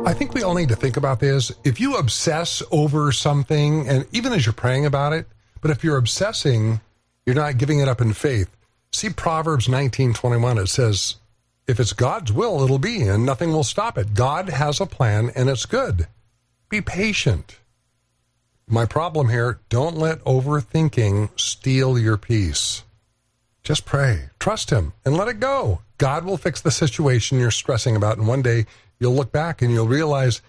I think we all need to think about this. If you obsess over something, and even as you're praying about it, but if you're obsessing, you're not giving it up in faith. See Proverbs 19:21. It says, if it's God's will, it'll be, and nothing will stop it. God has a plan, and it's good. Be patient. My problem here, don't let overthinking steal your peace. Just pray, trust him, and let it go. God will fix the situation you're stressing about, and one day you'll look back and you'll realize